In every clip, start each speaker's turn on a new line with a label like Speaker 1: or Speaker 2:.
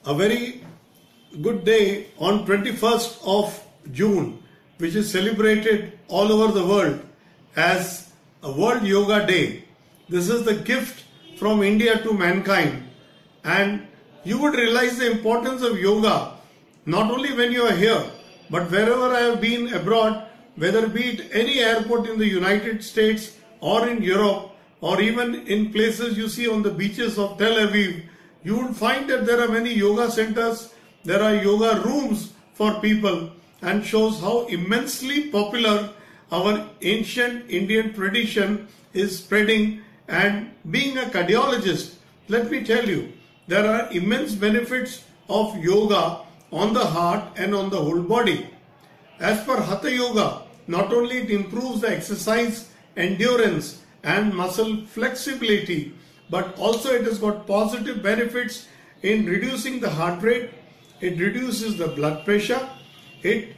Speaker 1: a very good day on 21st of June, which is celebrated all over the world as a World Yoga Day. This is the gift from India to mankind, and you would realize the importance of yoga not only when you are here, but wherever I have been abroad, whether be it any airport in the United States or in Europe, or even in places you see on the beaches of Tel Aviv, you will find that there are many yoga centers, there are yoga rooms for people, and shows how immensely popular our ancient Indian tradition is spreading. And being a cardiologist, let me tell you, there are immense benefits of yoga on the heart and on the whole body. As per Hatha Yoga, not only it improves the exercise endurance and muscle flexibility, but also it has got positive benefits in reducing the heart rate, it reduces the blood pressure, it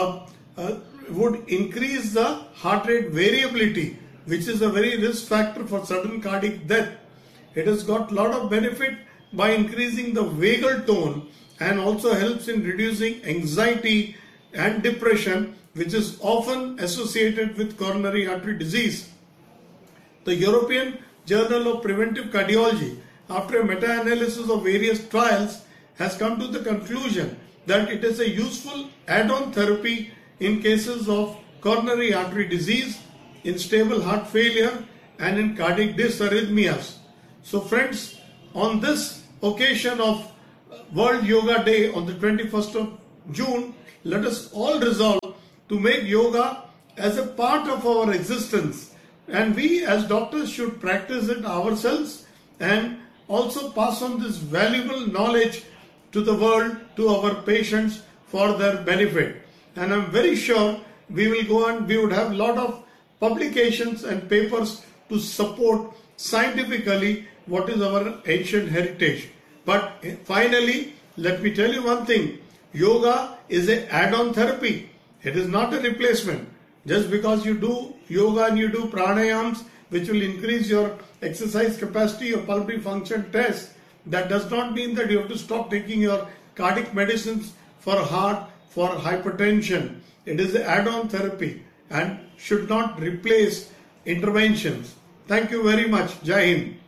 Speaker 1: would increase the heart rate variability, which is a very risk factor for sudden cardiac death. It has got a lot of benefit by increasing the vagal tone and also helps in reducing anxiety and depression, which is often associated with coronary artery disease. The European Journal of Preventive Cardiology, after a meta-analysis of various trials, has come to the conclusion that it is a useful add-on therapy in cases of coronary artery disease, in stable heart failure, and in cardiac dysarrhythmias. So friends, on this occasion of World Yoga Day on the 21st of June, let us all resolve to make yoga as a part of our existence, and we as doctors should practice it ourselves and also pass on this valuable knowledge to the world, to our patients, for their benefit. And I'm very sure we will go and we would have a lot of publications and papers to support scientifically what is our ancient heritage. But finally, let me tell you one thing, yoga is an add-on therapy. It is not a replacement. Just because you do yoga and you do pranayams, which will increase your exercise capacity or pulmonary function test, that does not mean that you have to stop taking your cardiac medicines for heart, for hypertension. It is an add-on therapy and should not replace interventions. Thank you very much. Jai Hind.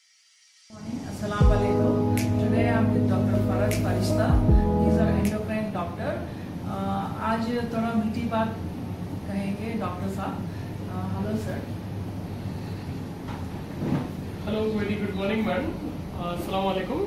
Speaker 2: Assalamu alaikum. Today I am with Dr. Faraj Farishta. He is our endocrine doctor. आज थोड़ा मीठी बात कहेंगे doctor साहब. Hello sir.
Speaker 3: Hello, very good morning madam. अस्सलाम वालेकुम.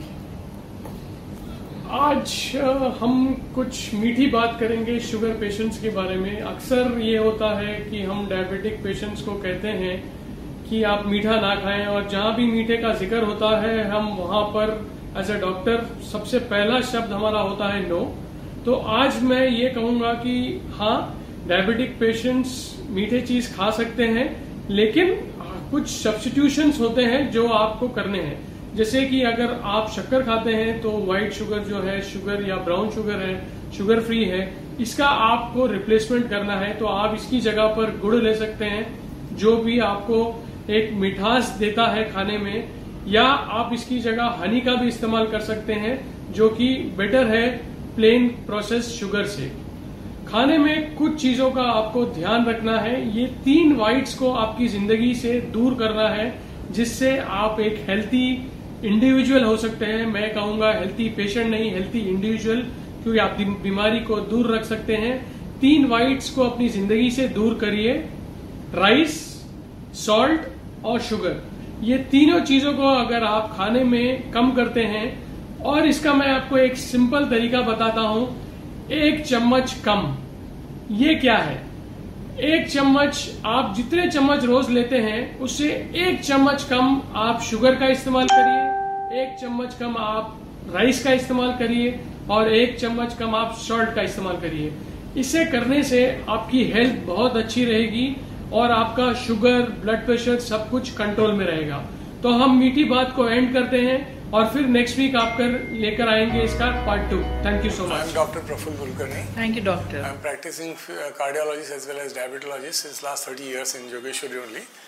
Speaker 3: आज हम कुछ मीठी बात करेंगे शुगर पेशेंट्स के बारे में. अक्सर ये होता है कि हम डायबिटिक पेशेंट्स को कहते हैं कि आप मीठा ना खाएं, और जहां भी मीठे का जिक्र होता है हम वहां पर एज ए डॉक्टर सबसे पहला शब्द हमारा होता है नो. तो आज मैं ये कहूंगा कि हाँ, डायबिटिक पेशेंट्स मीठे चीज खा सकते हैं, लेकिन कुछ सब्स्टिट्यूशंस होते हैं जो आपको करने हैं. जैसे कि अगर आप शक्कर खाते हैं तो व्हाइट शुगर जो है, शुगर या ब्राउन शुगर है, शुगर फ्री है, इसका आपको रिप्लेसमेंट करना है. तो आप इसकी जगह पर गुड़ ले सकते हैं, जो भी आपको एक मिठास देता है खाने में, या आप इसकी जगह हनी का भी इस्तेमाल कर सकते हैं, जो कि बेटर है प्लेन प्रोसेस शुगर से. खाने में कुछ चीजों का आपको ध्यान रखना है. ये 3 व्हाइट्स को आपकी जिंदगी से दूर करना है, जिससे आप एक हेल्थी इंडिविजुअल हो सकते हैं. मैं कहूंगा हेल्थी पेशेंट नहीं, हेल्थी इंडिविजुअल, क्योंकि आप बीमारी को दूर रख सकते हैं. 3 व्हाइट्स को अपनी जिंदगी से दूर करिए. राइस, सॉल्ट और शुगर. ये तीनों चीजों को अगर आप खाने में कम करते हैं, और इसका मैं आपको एक सिंपल तरीका बताता हूं. 1 चम्मच कम. ये क्या है? 1 चम्मच, आप जितने चम्मच रोज लेते हैं उससे 1 चम्मच कम आप शुगर का इस्तेमाल करिए, 1 चम्मच कम आप राइस का इस्तेमाल करिए, और 1 चम्मच कम आप सॉल्ट का इस्तेमाल करिए. इसे करने से आपकी हेल्थ बहुत अच्छी रहेगी और आपका शुगर, ब्लड प्रेशर सब कुछ कंट्रोल में रहेगा. तो हम मीठी बात को एंड करते हैं और फिर नेक्स्ट वीक आप लेकर आएंगे इसका part 2. Thank you so much.
Speaker 4: I am doctor Praful Kulkarni.
Speaker 2: Thank you doctor.
Speaker 4: I am practicing cardiologist as well as diabetologist since last 30 years in Yogeshwari only.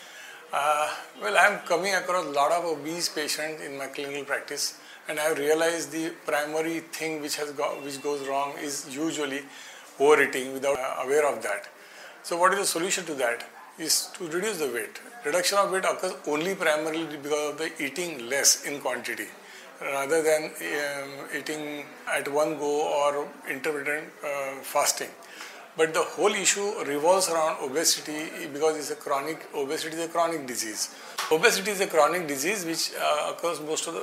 Speaker 4: Well, I am coming across a lot of obese patients in my clinical practice, and I have realized the primary thing which goes wrong is usually overeating without aware of that. So, what is the solution to that? Is to reduce the weight. Reduction of weight occurs only primarily because of the eating less in quantity, rather than eating at one go or intermittent fasting. But the whole issue revolves around obesity because obesity is a chronic disease. Obesity is a chronic disease which occurs to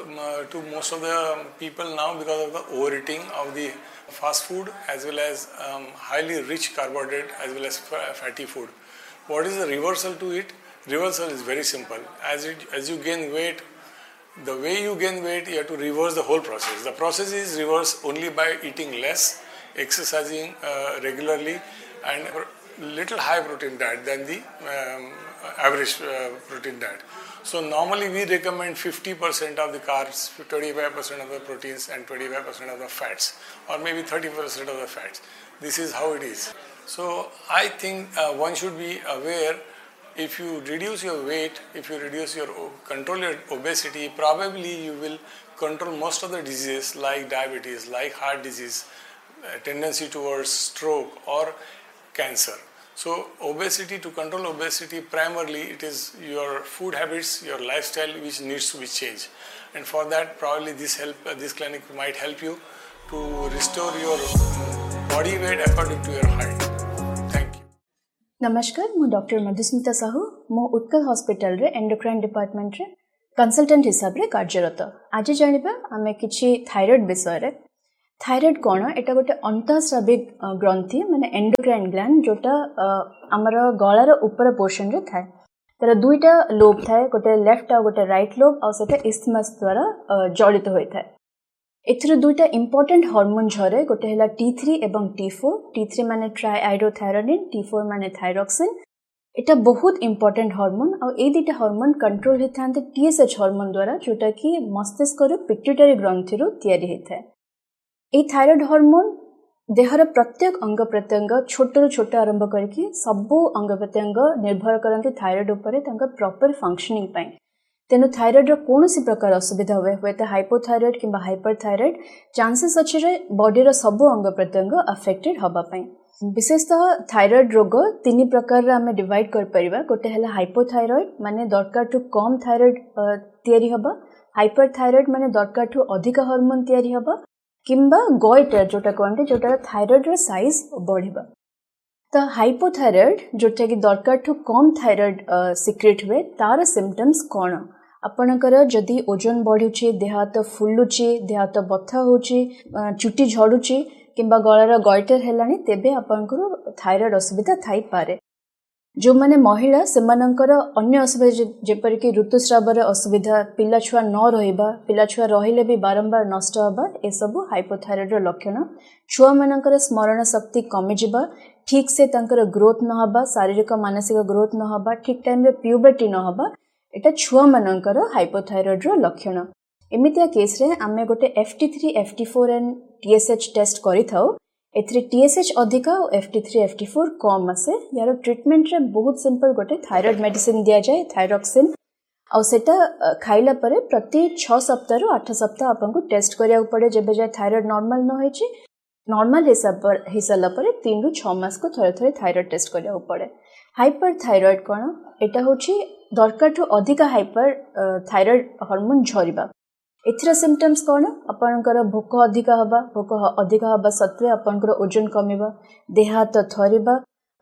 Speaker 4: most of the people now because of the overeating of the fast food as well as highly rich carbohydrate as well as fatty food. What is the reversal to it? Reversal is very simple. As you gain weight, the way you gain weight, you have to reverse the whole process. The process is reversed only by eating less, exercising regularly, and little high protein diet than the average protein diet. So normally we recommend 50% of the carbs, 25% of the proteins and 25% of the fats, or maybe 30% of the fats. This is how it is. So I think one should be aware, if you reduce your weight, if you control your obesity, probably you will control most of the diseases like diabetes, like heart disease, tendency towards stroke or cancer. So to control obesity, primarily it is your food habits, your lifestyle which needs to be changed. And for that, probably this clinic might help you to restore your body weight according to your height. Thank you.
Speaker 5: नमस्कार, मु doctor Madhusmita Sahu मो Utkal hospital रे endocrine department रे consultant हिसाब रे कार्यरत। आज जानिबा आमे किछि थायराइड विषय रे। थायराइड कोन एटा गोटे अंतःस्राविक ग्रंथि माने एंडोक्राइन ग्लैंड जोटा हमर गळार ऊपर पोर्शन रे थाए। तार दुईटा लोब थाए, गोटे लेफ्ट आ गोटे राइट लोब आ सेटा इस्थमस द्वारा जड़ित होय थाए। एथिर दुईटा इंपोर्टेंट हार्मोन झरे, गोटे हला T3 एवं T4। T3 माने ट्राइआइडोथायरोनिन, T4 माने थायरॉक्सिन। एटा बहुत इंपोर्टेंट हार्मोन आ ए दुईटा हार्मोन कंट्रोल हेथांते TSH हार्मोन द्वारा, जोटा कि मस्तिष्क रो पिट्यूटरी ग्रंथि रो तयारी हेथाय। ए थायराइड हार्मोन देहर प्रत्येक अंग प्रत्यंग छोटरू छोट आरंभ करके सबो अंग प्रत्यंग निर्भर करते थायराइड उपरे तांका प्रॉपर फंक्शनिंग पाई। तेनु थायराइड रो कोनोसी प्रकार असुविधा हुए तो हाइपोथायराइड किंबा हाइपरथायराइड चांसेस अछि रे बॉडी रो सबो अंग प्रत्यंग अफेक्टेड हबा पाई। विशेषतः थायराइड रोग तीन प्रकार रे हमें डिवाइड कर परिबा। गोटे हला हाइपोथायराइड माने दरकार टू कम थायराइड तयारी हबा, हाइपरथायराइड माने दरकार टू अधिक हार्मोन तयारी हबा, किंबा गॉइटर जोटा कहते जोटा थायराइड रो साइज बढ़िबा। तो हाइपोथायराइड जोटा कि दरकार टू कम थायराइड सिक्रेट हुए, तार सिम्पटम्स कौन? आपणकर जदि ओजन बढ़ुची, देह हाथ फुलुची, देह हाथ बथा होची, चुटी झड़ुची किंबा गଳାର गॉइटर हेलानी, तेबे आपणकर थायराइड असुविधा थाई पारे। जो माने महिला सेमानंकर अन्य असुविधा जेपर कि ऋतुस्रावर असुविधा, पिला छुआ न रहिबा, पिला छुआ रहिले भी बारंबार नष्ट हबा, ए सब हाइपोथायराइड रो लक्षण। छुआ मानंकर स्मरण शक्ति कमी जिबा, ठीक से तांकर ग्रोथ न हबा, शारीरिक मानसिक ग्रोथ न हबा, ठीक टाइम रे प्यूबर्टी न हबा, एटा छुआ मानंकर हाइपोथायराइड रो लक्षण। एमितिया केस रे आमे गोटे FT3, FT4 and TSH test करि थाउ। एथरे TSH अधिका और FT3, FT4 कम आसे। यार ट्रीटमेंट रे बहुत सिंपल, गोटे थायराइड मेडिसिन दिया जाए, थायरॉक्सिन, और सेटा खाइला परे प्रति 6 सप्ताह रु 8 सप्ताह आपनको टेस्ट करिया पड़े। जेबे जाय थायराइड नॉर्मल न होइची, नॉर्मल हिसाब पर 3 रु 6 मास को थरे थरे थायराइड टेस्ट करिया पड़े। हाइपरथायराइड कोन? एटा होची दरकार ठू अधिक हाइपर थायराइड हार्मोन झरिबा। एथिरा सिम्पटम्स कोन? आपनकर भोक अधिक हबा, भोक अधिक हबा सत्वे आपनकर ओजन कमिबा, देह हाथ थरिबा,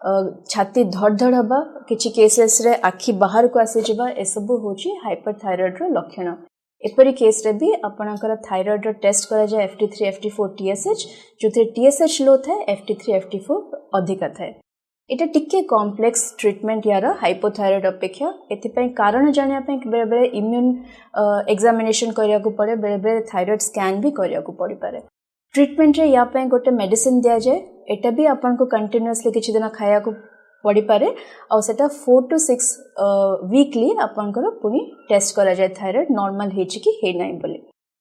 Speaker 5: छाती धड़धड़ हबा, किछि केसेस रे आखि बाहर को आसी जिबा, ए सब होची हाइपरथायराइड रो लक्षण। एपरी केस रे भी आपनकर थायराइड रो टेस्ट करा जाय FT3, FT4, TSH, जोथे TSH लो थाए, FT3, FT4 अधिक थाए। एटा टिके कॉम्प्लेक्स ट्रीटमेंट यार हाइपोथायराइड अपेक्षा। एथिपई कारण जानिया पई बेले बेले इम्यून एग्जामिनेशन करिया को पड़े, बेले बेले थायराइड स्कैन भी करिया को पड़ी पारे। ट्रीटमेंट रे या पई गोटे मेडिसिन दिया जाय, एटा भी आपन को कंटीन्यूअसली किछि दिन खाया को पड़ी पारे, और सेटा 4 to 6 वीकली आपन को पुनी टेस्ट करा जाय थायराइड नॉर्मल हेछि कि हे नै बोली।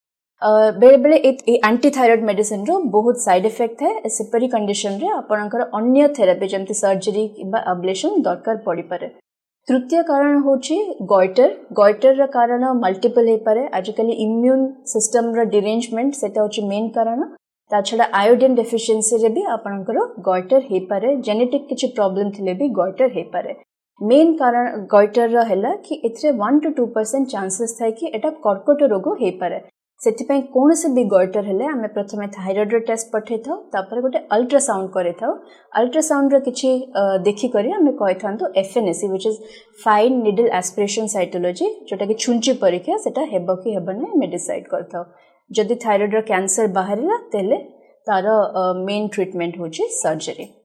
Speaker 5: बेले बेले एंटी थायराइड मेडिसिन रो बहुत साइड इफेक्ट है। सेपरी कंडीशन रे आपनकर अन्य थेरेपी जमती सर्जरी किबा अब्लेशन दरकार पड़ी पारे। तृतीय कारण होची गॉइटर कारण मल्टीपल हे पारे आजिकल इम्यून सिस्टम रो डिरेंजमेंट सेटा होची मेन कारण ता छडा आयोडीन डेफिशिएंसी रे भी आपनकर गॉइटर हे पारे जेनेटिक किछि प्रॉब्लम थिले भी गॉइटर हे पारे मेन कारण गॉइटर रो हैला कि एथरे 1 to 2% चांसेस थाय कि एटा कर्कट रोग हे पारे सेति पय कोन से भी गॉइटर हेले आमे प्रथमे थायराइड टेस्ट पठे थाउ तापर गोटे अल्ट्रासाउंड करे थाउ अल्ट्रासाउंड रो किछि देखि करी आमे कहि थांतो FNAC which is fine needle aspiration cytology जोटा कि छुंची परीक्षा सेटा हेबो कि हेबने मे डिसाइड करथाउ जदि थायराइड रो कैंसर बाहरिला तेले तार मेन ट्रीटमेंट होची सर्जरी।